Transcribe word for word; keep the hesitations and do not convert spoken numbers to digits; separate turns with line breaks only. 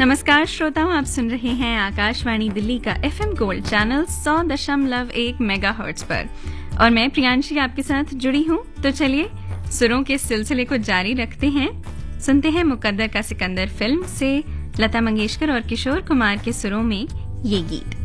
नमस्कार श्रोताओं, आप सुन रहे हैं आकाशवाणी दिल्ली का एफएम गोल्ड चैनल सौ दशमलव एक मेगाहर्ट्ज पर और मैं प्रियांशी आपके साथ जुड़ी हूं। तो चलिए सुरों के सिलसिले को जारी रखते हैं। सुनते हैं मुकद्दर का सिकंदर फिल्म से लता मंगेशकर और किशोर कुमार के सुरों में ये गीत।